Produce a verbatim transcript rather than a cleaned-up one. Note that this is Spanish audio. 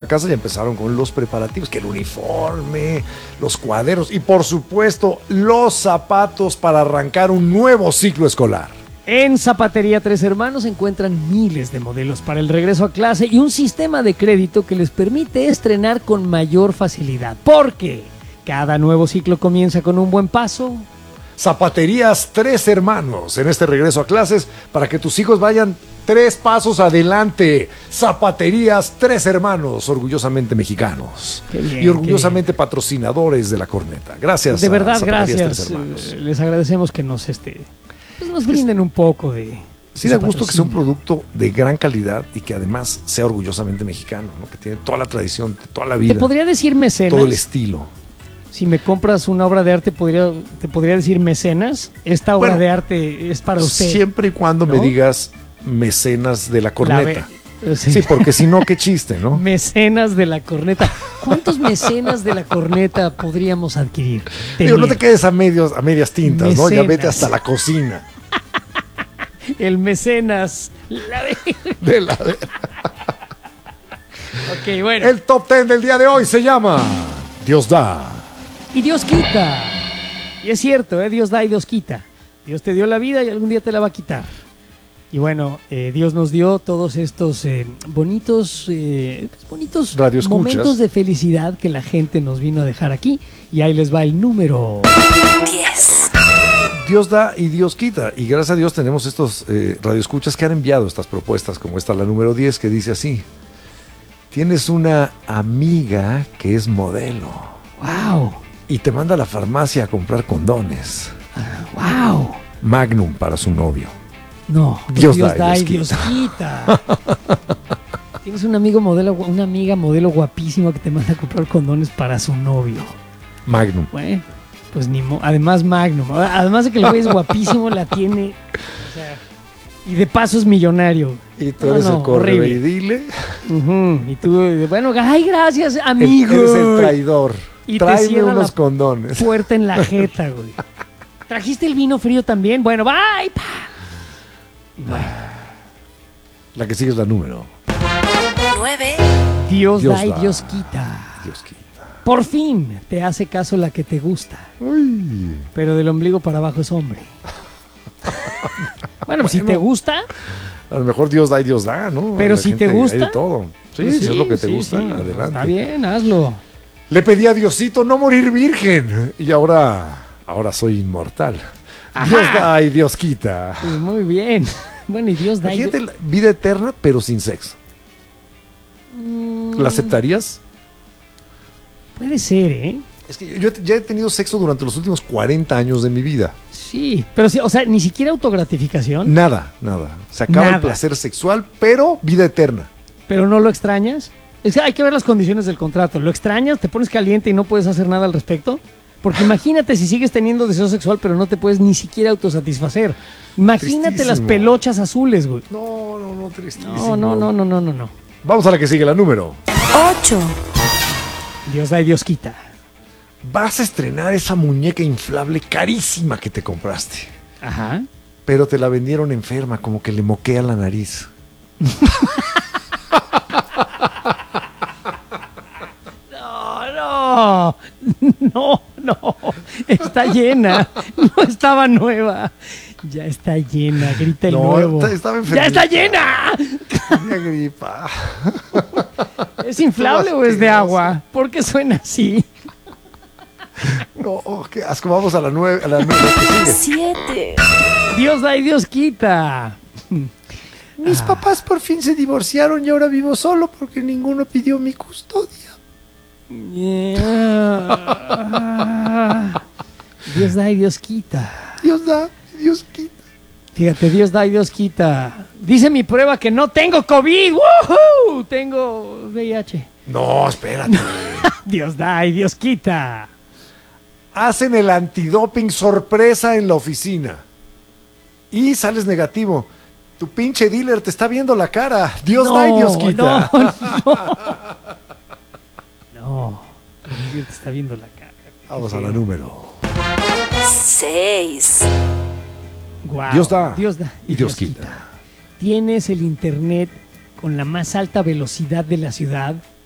casa ya empezaron con los preparativos, que el uniforme, los cuadernos y por supuesto los zapatos para arrancar un nuevo ciclo escolar. En Zapatería Tres Hermanos encuentran miles de modelos para el regreso a clase y un sistema de crédito que les permite estrenar con mayor facilidad. Porque cada nuevo ciclo comienza con un buen paso. Zapaterías Tres Hermanos en este regreso a clases para que tus hijos vayan tres pasos adelante. Zapaterías Tres Hermanos, orgullosamente mexicanos. Qué bien, y orgullosamente qué patrocinadores de la corneta. Gracias. De verdad, a Zapaterías gracias. Tres Hermanos. Les agradecemos que nos, este, pues nos brinden un poco de... Sí, da gusto que sea un producto de gran calidad y que además sea orgullosamente mexicano, ¿no? Que tiene toda la tradición, toda la vida. Te podría decir mecenas. Todo el estilo. Si me compras una obra de arte, podría, te podría decir mecenas. Esta obra Bueno, de arte es para usted. Siempre y cuando ¿no? me digas mecenas de la corneta. La sí. sí, porque si no, qué chiste, ¿no? Mecenas de la corneta. ¿Cuántos mecenas de la corneta podríamos adquirir? Digo, no te quedes a, medios, a medias tintas, mecenas. ¿no? Ya vete hasta la cocina. El mecenas. La de... de la de... Ok, bueno. El top ten del día de hoy se llama Dios da. Y Dios quita. Y es cierto, ¿eh? Dios da y Dios quita. Dios te dio la vida y algún día te la va a quitar. Y bueno, eh, Dios nos dio todos estos eh, bonitos, eh, bonitos momentos de felicidad que la gente nos vino a dejar aquí. Y ahí les va el número diez. Dios da y Dios quita. Y gracias a Dios tenemos estos eh, radioescuchas que han enviado estas propuestas, como esta, la número diez, que dice así: tienes una amiga que es modelo. ¡Wow! Y te manda a la farmacia a comprar condones. Uh, ¡Wow! Magnum para su novio. No, Dios, Dios da, da y y Dios Dios quita. quita. Tienes un amigo modelo, una amiga modelo guapísima que te manda a comprar condones para su novio. Magnum. Bueno, pues ni mo además Magnum. Además de que el güey es guapísimo, la tiene. O sea, y de paso es millonario. Y tú no, eres no, el correo y dile. Uh-huh. Y tú, bueno, ay, gracias, amigo. Eres el traidor. Y tráeme unos condones. Puerta en la jeta, güey. ¿Trajiste el vino frío también? Bueno, bye. Pa. Bueno. La que sigue es la número nueve. Dios, Dios da y da. Dios quita. Dios quita. Por fin te hace caso la que te gusta. Uy. Pero del ombligo para abajo es hombre. Bueno, bueno, si te gusta. A lo mejor Dios da y Dios da, ¿no? Pero la si te gusta. Hay de todo. Sí, Pues si es lo que te sí, gusta, sí. adelante. Está bien, hazlo. Le pedí a Diosito no morir virgen. Y ahora, ahora soy inmortal. Ajá. Dios da y Dios quita. Pues muy bien. Bueno, y Dios da y Imagínate Dios... la vida eterna, pero sin sexo. Mm, ¿La aceptarías? puede ser, ¿eh? Es que yo ya he tenido sexo durante los últimos cuarenta años de mi vida. Sí, pero sí, o sea, ni siquiera autogratificación. Nada, nada. Se acaba Nada. el placer sexual, pero vida eterna. Pero no lo extrañas. Es que hay que ver las condiciones del contrato. ¿Lo extrañas? ¿Te pones caliente y no puedes hacer nada al respecto? Porque imagínate si sigues teniendo deseo sexual, pero no te puedes ni siquiera autosatisfacer. Imagínate Tristísimo. las pelochas azules, güey. No, no, no, tristísimo. No, no, no, no, no, no, no. Vamos a la que sigue, la número. ocho. Dios da y Dios quita. Vas a estrenar esa muñeca inflable carísima que te compraste. Ajá. Pero te la vendieron enferma, como que le moquea la nariz. No, no, no, no. Está llena. No estaba nueva. Ya está llena, grita el No, nuevo. está- estaba enfermita. ¡Ya está llena! Tenía gripa. ¿Es inflable o es de agua? ¿Por qué suena así? No, oh, qué asco. Vamos a la nueve, a la nueve que sigue. siete. Dios da y Dios quita. Mis papás por fin se divorciaron y ahora vivo solo porque ninguno pidió mi custodia. Yeah. Dios da y Dios quita. Dios da, Dios quita. Fíjate, Dios da y Dios quita. Dice mi prueba que no tengo COVID. ¡Woohoo! Tengo V I H. No, espérate. Dios da y Dios quita. Hacen el antidoping sorpresa en la oficina. Y sales negativo. Tu pinche dealer te está viendo la cara. Dios No, da y Dios quita. No, no. No. El Dios te está viendo la cara. Vamos a la número. seis. Guau. Dios da Dios da y Dios quita. Tienes el internet con la más alta velocidad de la ciudad